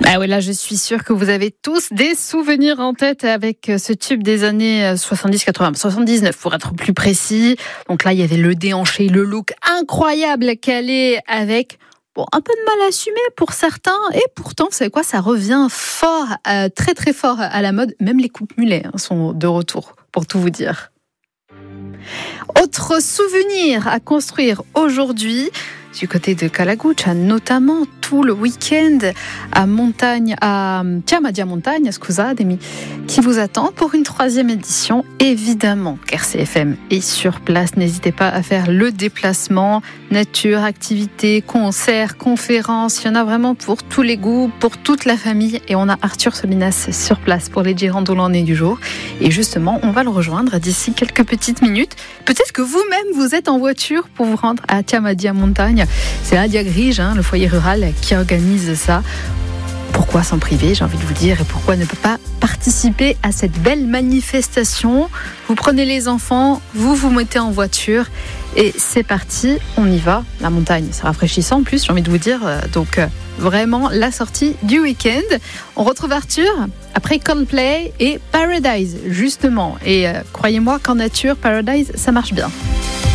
Ah ouais, là, je suis sûre que vous avez tous des souvenirs en tête avec ce tube des années 70, 80, 79 pour être plus précis. Donc là, il y avait le déhanché, le look incroyable qu'elle est avec. Bon, un peu de mal assumé pour certains, et pourtant, vous savez quoi, ça revient fort, très très fort à la mode. Même les coupes mulets sont de retour, pour tout vous dire. Autre souvenir à construire aujourd'hui, du côté de Calaguccia, notamment tout le week-end à Chiama di Montagna, scusatemi, qui vous attend pour une 3e édition. Évidemment qu'RCFM est sur place, n'hésitez pas à faire le déplacement. Nature, activités, concerts, conférences, il y en a vraiment pour tous les goûts, pour toute la famille. Et on a Arthur Solinas sur place pour les girandolanais du jour. Et justement, on va le rejoindre d'ici quelques petites minutes. Peut-être que vous-même, vous êtes en voiture pour vous rendre à Chiama di Montagna. C'est la Diagrige, le foyer rural, qui organise ça. Pourquoi s'en priver, j'ai envie de vous dire, et pourquoi ne pas participer à cette belle manifestation? Vous prenez les enfants, vous vous mettez en voiture et c'est parti, on y va. La montagne, c'est rafraîchissant en plus, j'ai envie de vous dire. Donc vraiment la sortie du week-end. On retrouve Arthur après Coldplay et Paradise, justement. Et croyez-moi qu'en nature, Paradise, ça marche bien.